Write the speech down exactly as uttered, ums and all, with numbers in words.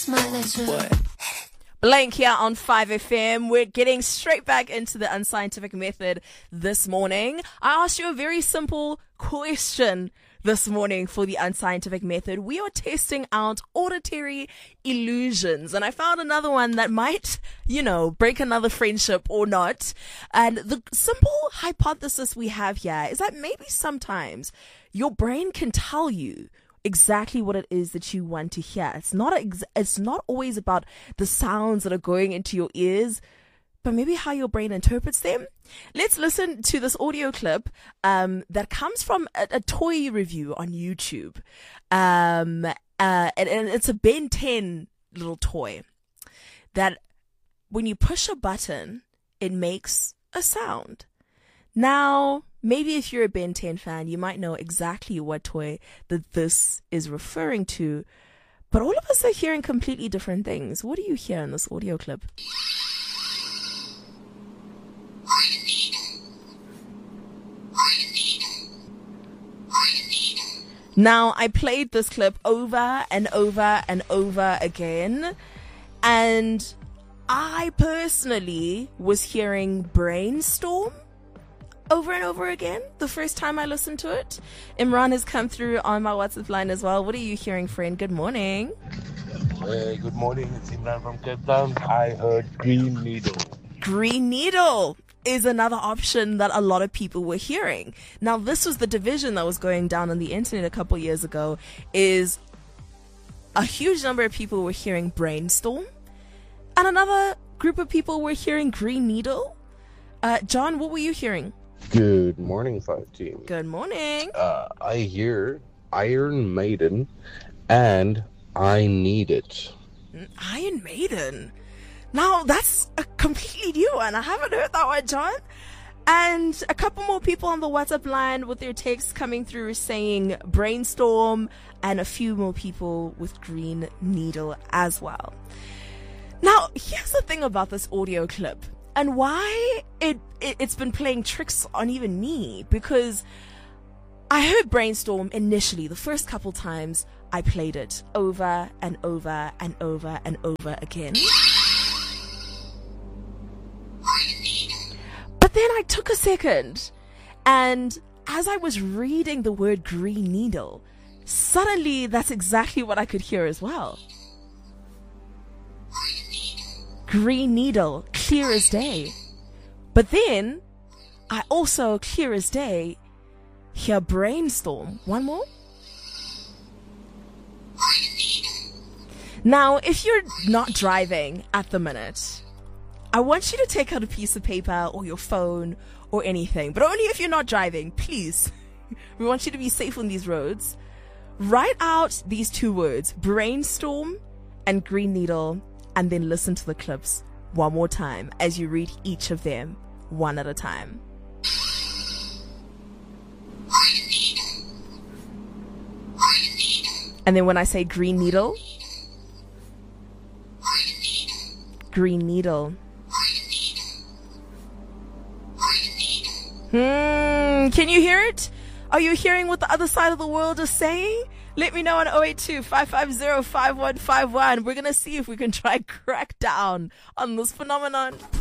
What? Blank here on five F M. We're getting straight back into the unscientific method this morning. I asked you a very simple question this morning for the unscientific method. We are testing out auditory illusions, and I found another one that might, you know, break another friendship or not. And the simple hypothesis we have here is that maybe sometimes your brain can tell you exactly what it is that you want to hear. It's not a, it's not always about the sounds that are going into your ears, but maybe how your brain interprets them. Let's listen to this audio clip um, that comes from a, a toy review on YouTube. Um, uh, and, and it's a Ben ten little toy that when you push a button, it makes a sound. Now, maybe if you're a Ben ten fan, you might know exactly what toy that this is referring to, but all of us are hearing completely different things. What do you hear in this audio clip? Now, I played this clip over and over and over again, and I personally was hearing brainstorm over and over again the first time I listened to it. Imran has come through on my WhatsApp line as well. What are you hearing, friend? Good morning. Hey, good morning. It's Imran from Cape Town. I heard Green Needle. Green Needle is another option that a lot of people were hearing. Now, this was the division that was going down on the internet a couple years ago, is a huge number of people were hearing brainstorm, and another group of people were hearing Green Needle. Uh, John, what were you hearing? Good morning, five team. Good morning. Uh, I hear Iron Maiden and I Need It. Iron Maiden. Now, that's a completely new one. I haven't heard that one, John. And a couple more people on the WhatsApp line with their texts coming through saying brainstorm, and a few more people with Green Needle as well. Now, here's the thing about this audio clip and why it, it it's been playing tricks on even me, because I heard brainstorm initially the first couple times I played it over and over and over and over again. But then I took a second, and as I was reading the word Green Needle, suddenly that's exactly what I could hear as well. Green Needle, clear as day. But then I also, clear as day, hear brainstorm. One more. Now, if you're not driving at the minute, I want you to take out a piece of paper or your phone or anything, but only if you're not driving, please. We want you to be safe on these roads. Write out these two words, brainstorm and Green Needle, and then listen to the clips one more time as you read each of them one at a time. And then when I say Green Needle, Green Needle. Hmm, can you hear it? Are you hearing what the other side of the world is saying? Let me know on zero eight two, five five zero, five one five one. We're going to see if we can try crack down on this phenomenon.